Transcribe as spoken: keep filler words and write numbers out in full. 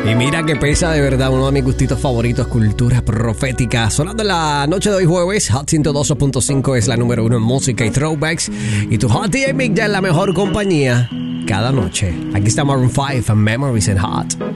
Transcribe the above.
Y mira que pesa de verdad, uno de mis gustitos favoritos, cultura profética. Sonando en la noche de hoy jueves, Hot ciento dos punto cinco es la número uno en música y throwbacks. Y tu Hot D J Mick ya es la mejor compañía cada noche. Aquí está Maroon five and Memories in Hot.